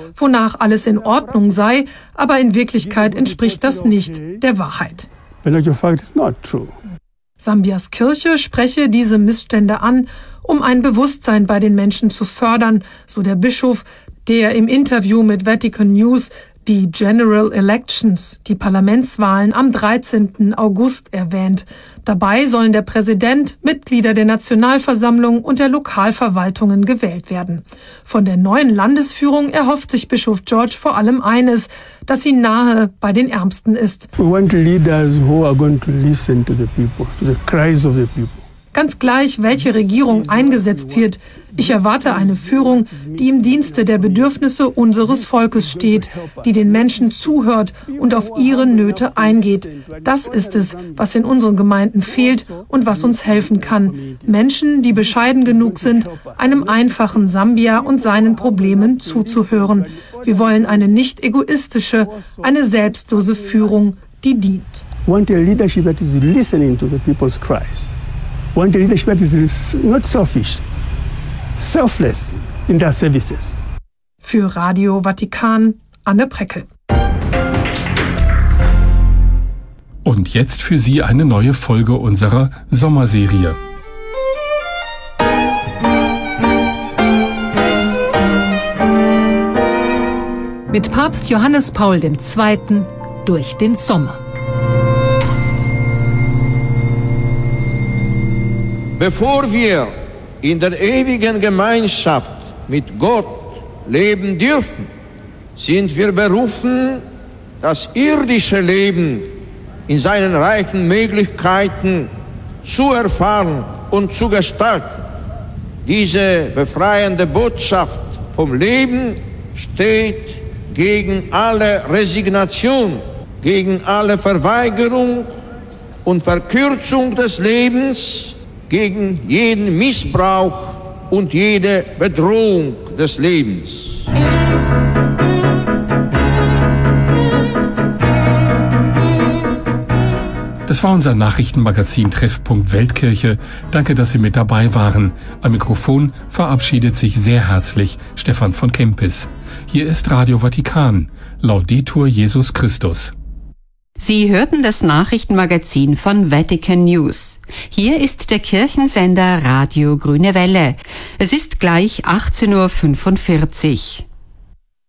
wonach alles in Ordnung sei, aber in Wirklichkeit entspricht das nicht der Wahrheit. Sambias Kirche spreche diese Missstände an, um ein Bewusstsein bei den Menschen zu fördern, so der Bischof, der im Interview mit Vatican News die General Elections, die Parlamentswahlen am 13. August erwähnt. Dabei sollen der Präsident, Mitglieder der Nationalversammlung und der Lokalverwaltungen gewählt werden. Von der neuen Landesführung erhofft sich Bischof George vor allem eines, dass sie nahe bei den Ärmsten ist. We want leaders who are going to listen to the people, to the cries of the people. Ganz gleich, welche Regierung eingesetzt wird, ich erwarte eine Führung, die im Dienste der Bedürfnisse unseres Volkes steht, die den Menschen zuhört und auf ihre Nöte eingeht. Das ist es, was in unseren Gemeinden fehlt und was uns helfen kann. Menschen, die bescheiden genug sind, einem einfachen Sambia und seinen Problemen zuzuhören. Wir wollen eine nicht egoistische, eine selbstlose Führung, die dient. We want a leadership that is listening to the people's cries. We want a leadership that is not selfish, selfless in their services. Für Radio Vatikan, Anne Preckel. Und jetzt für Sie eine neue Folge unserer Sommerserie. Mit Papst Johannes Paul II. Durch den Sommer. Bevor wir in der ewigen Gemeinschaft mit Gott leben dürfen, sind wir berufen, das irdische Leben in seinen reichen Möglichkeiten zu erfahren und zu gestalten. Diese befreiende Botschaft vom Leben steht gegen alle Resignation, gegen alle Verweigerung und Verkürzung des Lebens, gegen jeden Missbrauch und jede Bedrohung des Lebens. Das war unser Nachrichtenmagazin Treffpunkt Weltkirche. Danke, dass Sie mit dabei waren. Am Mikrofon verabschiedet sich sehr herzlich Stefan von Kempis. Hier ist Radio Vatikan. Laudetur Jesus Christus. Sie hörten das Nachrichtenmagazin von Vatican News. Hier ist der Kirchensender Radio Grüne Welle. Es ist gleich 18:45 Uhr.